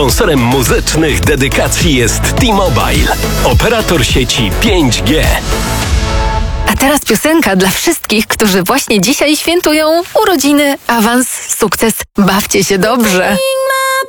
Sponsorem muzycznych dedykacji jest T-Mobile, operator sieci 5G. A teraz piosenka dla wszystkich, którzy właśnie dzisiaj świętują urodziny, awans, sukces. Bawcie się dobrze.